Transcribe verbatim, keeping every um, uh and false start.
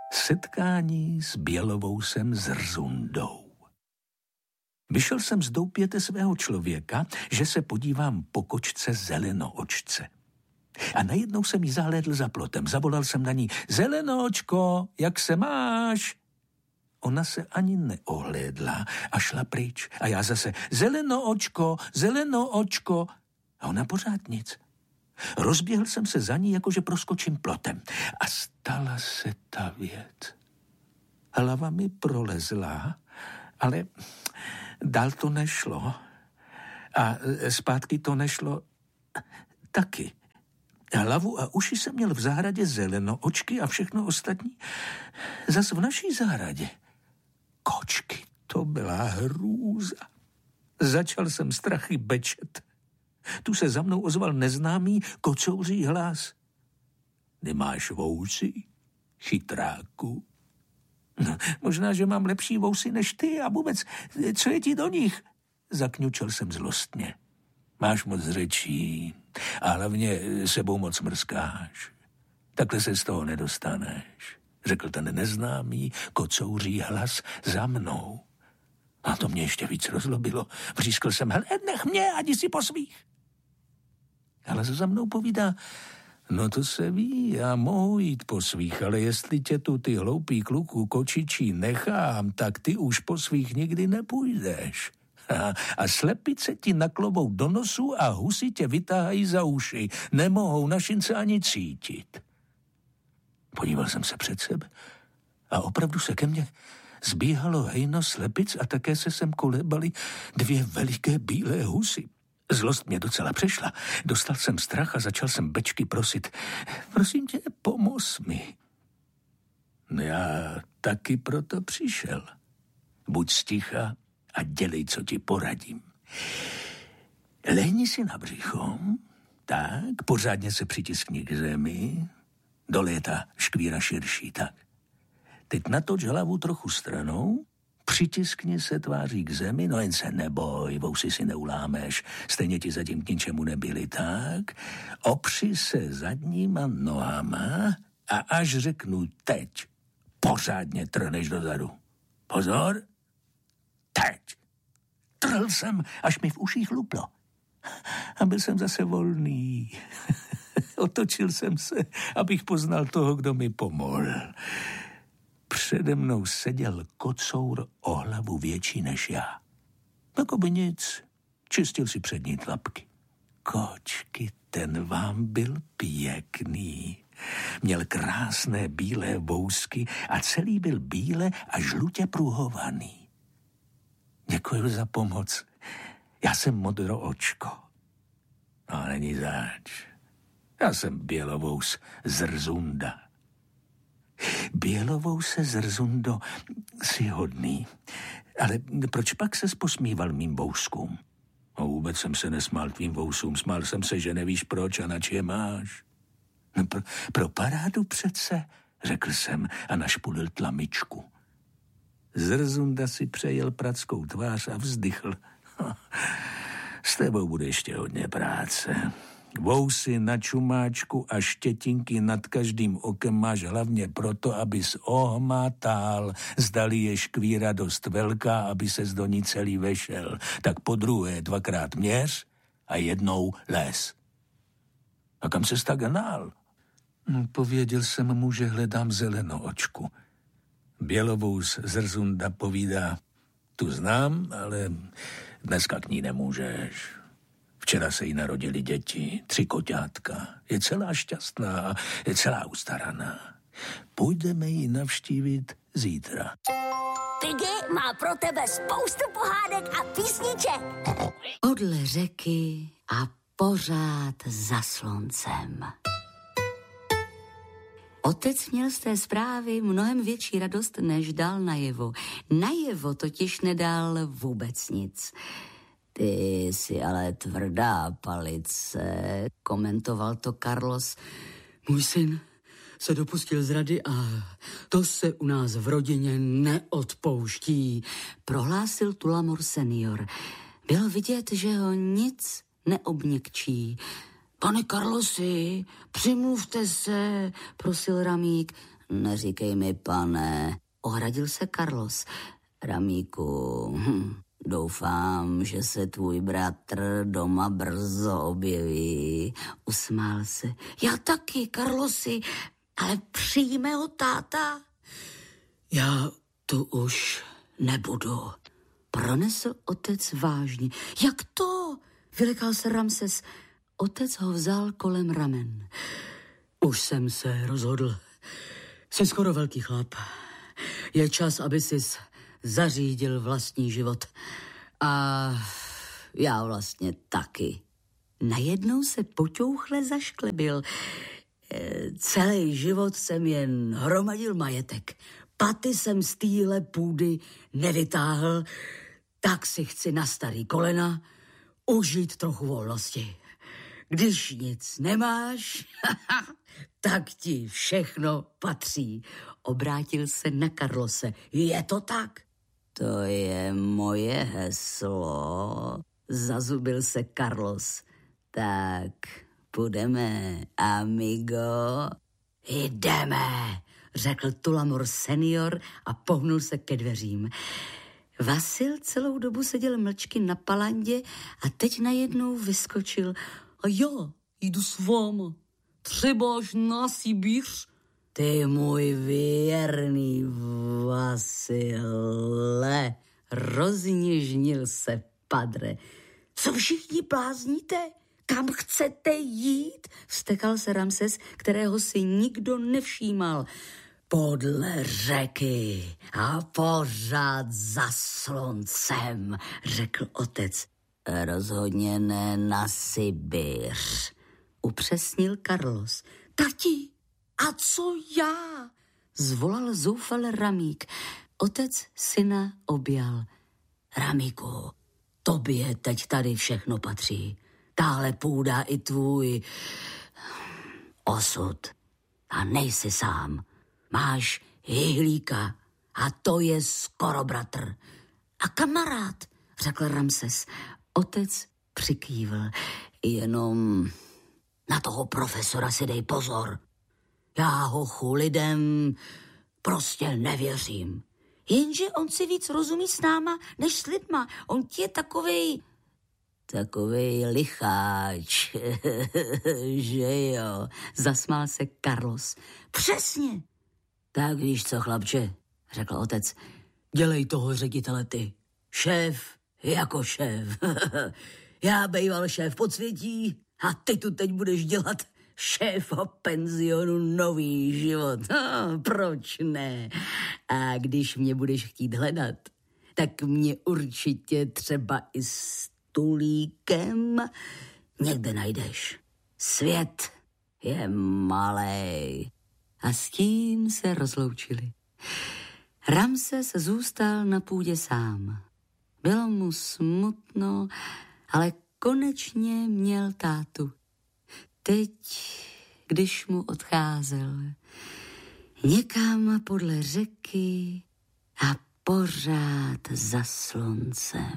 Setkání s Bělovousem Zrzundou. Vyšel jsem z doupěte svého člověka, že se podívám po kočce Zelenoočce. A najednou jsem jí zahlédl za plotem. Zavolal jsem na ní: Zelenoočko, jak se máš? Ona se ani neohlédla a šla pryč. A já zase: Zelenoočko, Zelenoočko. A ona pořád nic. Rozběhl jsem se za ní, jakože proskočím plotem. A stala se ta věc. Hlava mi prolezla, ale dál to nešlo. A zpátky to nešlo taky. Hlavu a uši jsem měl v zahradě Zelenoočky a všechno ostatní zas v naší zahradě. Kočky, to byla hrůza. Začal jsem strachy bečet. Tu se za mnou ozval neznámý kocouří hlas. Nemáš vousy, chytráku? No, možná, že mám lepší vousy než ty a vůbec, co je ti do nich? Zakňučel jsem zlostně. Máš moc řečí a hlavně sebou moc mrskáš. Takhle se z toho nedostaneš, řekl ten neznámý kocouří hlas za mnou. A to mě ještě víc rozlobilo. Vřískl jsem: hele, nech mě, ať si po svých. Ale za mnou povídá: no to se ví, já mohu jít po svých, ale jestli tě tu ty hloupý kluku kočičí nechám, tak ty už po svých nikdy nepůjdeš. A, a slepice ti naklovou do nosu a husy tě vytáhají za uši. Nemohou na šince ani cítit. Podíval jsem se před sebe a opravdu se ke mně zbíhalo hejno slepic a také se sem kolebaly dvě veliké bílé husy. Zlost mě docela přešla. Dostal jsem strach a začal jsem bečky prosit: prosím tě, pomoz mi. Já taky proto přišel. Buď sticha a dělej, co ti poradím. Lehni si na břicho, tak, pořádně se přitiskni k zemi, dole je ta škvíra širší, tak. Teď natoč hlavu trochu stranou, přitiskni se tváří k zemi, no jen se neboj, vousy si neulámeš, stejně ti zatím k ničemu nebyli, tak. Opři se zadníma nohama a až řeknu teď, pořádně trhneš dozadu. Pozor, teď. Trhl jsem, až mi v uších luplo. A byl jsem zase volný. Otočil jsem se, abych poznal toho, kdo mi pomohl. Přede mnou seděl kocour o hlavu větší než já. Jako by nic, čistil si přední tlapky. Kočky, ten vám byl pěkný. Měl krásné bílé vousky a celý byl bíle a žlutě pruhovaný. Děkuji za pomoc. Já jsem Modroočko. No, není zač. Já jsem Bělovous Zrzunda. Bělovouse Zrzundo, jsi hodný. Ale proč pak ses posmíval mým vouskům? No, vůbec jsem se nesmál tvým vousům. Smál jsem se, že nevíš proč a nač je máš. No, pro, pro parádu přece, řekl jsem a našpulil tlamičku. Zrzunda si přejel prackou tvář a vzdychl. S tebou bude ještě hodně práce. Vousy na čumáčku a štětinky nad každým okem máš hlavně proto, abys ohmatal, zdali je škvíra dost velká, aby ses do ní celý vešel. Tak po druhé dvakrát měř a jednou les. A kam ses tak hnal? No, pověděl jsem mu, že hledám Zelenoočku. Bělovous Zrzunda povídá: tu znám, ale dneska k ní nemůžeš. Včera se jí narodili děti, tři koťátka. Je celá šťastná, je celá ustaraná. Půjdeme ji navštívit zítra. Piggy má pro tebe spoustu pohádek a písniček. Podle řeky a pořád za sluncem. Otec měl z té zprávy mnohem větší radost, než dal najevo. Najevo totiž nedal vůbec nic. Ty jsi ale tvrdá palice, komentoval to Carlos. Můj syn se dopustil zrady a to se u nás v rodině neodpouští, prohlásil Tullamore senior. Bylo vidět, že ho nic neobněkčí. Pane Carlosi, přimluvte se, prosil Ramík. neříkej mi, pane, ohradil se Carlos. Ramíku, hm, doufám, že se tvůj bratr doma brzo objeví. Usmál se. Já taky, Carlosi, ale přijme ho táta. Já tu už nebudu, pronesl otec vážně. Jak to? Vylekal se Ramses. Otec ho vzal kolem ramen. Už jsem se rozhodl. Jsi skoro velký chlap. Je čas, aby sis zařídil vlastní život. A já vlastně taky. Najednou se poťouchle zašklebil. E, celý život jsem jen hromadil majetek. Paty jsem z téhle půdy nevytáhl, tak si chci na starý kolena užít trochu volnosti. Když nic nemáš, tak ti všechno patří. Obrátil se na Carlose. Je to tak? To je moje heslo, zazubil se Carlos. Tak půjdeme, amigo. Jdeme, řekl Tulamor senior a pohnul se ke dveřím. Vasil celou dobu seděl mlčky na palandě a teď najednou vyskočil. A já jdu s váma, třeba až na Sibíř. Ty můj věrný Vasile, rozněžnil se padre. Co všichni blázníte? Kam chcete jít? Vztekal se Ramses, kterého si nikdo nevšímal. Podle řeky a pořád za sluncem, řekl otec. Rozhodně ne na Sibiř, upřesnil Carlos. Tati, a co já? Zvolal zoufale Ramík. Otec syna objal. Ramíku, tobě teď tady všechno patří. Táhle půda i tvůj osud. A nejsi sám. Máš Hyhlíka a to je skoro bratr. A kamarád, řekl Ramses. Otec přikývl. Jenom na toho profesora si dej pozor. Já hochu lidem prostě nevěřím. Jenže on si víc rozumí s náma, než s lidma. On ti je takovej... Takovej licháč, že jo, zasmál se Carlos. Přesně. Tak víš co, chlapče, řekl otec, dělej toho ředitele ty. Šéf jako šéf. Já bejval šéf podsvětí a ty tu teď budeš dělat šéfa penzionu Nový život. No, proč ne? A když mě budeš chtít hledat, tak mě určitě třeba i s Tulíkem někde najdeš. Svět je malej. A s tím se rozloučili. Ramses zůstal na půdě sám. Bylo mu smutno, ale konečně měl tátu. Teď, když mu odcházel, někam podle řeky a pořád za sluncem.